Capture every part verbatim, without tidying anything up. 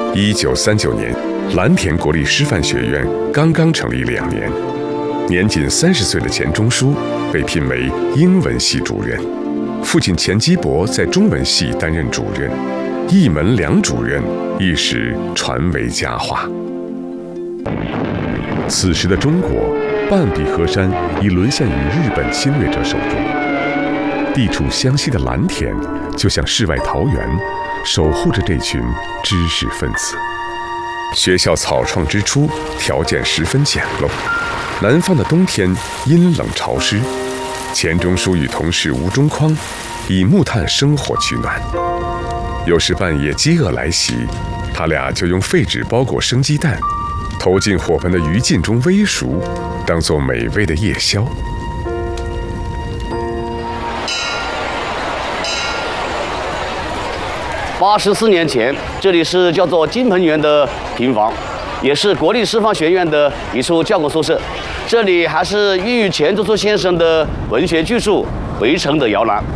一九三九年，蓝田国立师范学院刚刚成立两年，年仅三十岁的钱钟书被聘为英文系主任，父亲钱基博在中文系担任主任，一门两主任一时传为佳话。此时的中国，半壁河山已沦陷于日本侵略者手中，地处湘西的蓝田就像世外桃源，守护着这群知识分子。学校草创之初，条件十分简陋，南方的冬天阴冷潮湿。钱钟书与同事吴中匡以木炭生火取暖，有时半夜饥饿来袭，他俩就用废纸包裹生鸡蛋，投进火盆的余烬中煨熟，当作美味的夜宵。 八十四年前，这里是叫做金盆园的平房，也是国立师范学院的一处教工宿舍。这里还是孕育钱钟书先生的文学巨著《围城》的摇篮。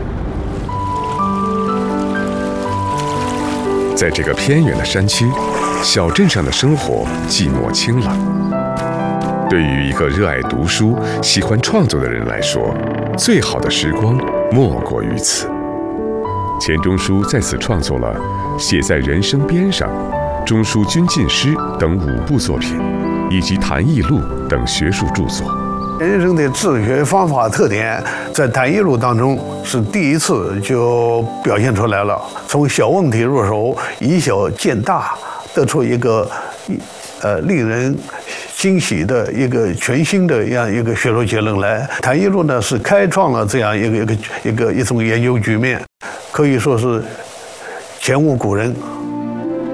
在这个偏远的山区，小镇上的生活寂寞清冷。对于一个热爱读书、喜欢创作的人来说，最好的时光莫过于此。钱钟书在此创作了《写在人生边上》《中书军进诗》等五部作品，以及《谈艺录》等学术著作。 人生的治学方法特点，在《谈艺录》当中是第一次就表现出来了。从小问题入手，以小见大，得出一个呃令人惊喜的一个全新的这样一个学术结论来。《谈艺录》呢是开创了这样一个一个一个一种研究局面，可以说是前无古人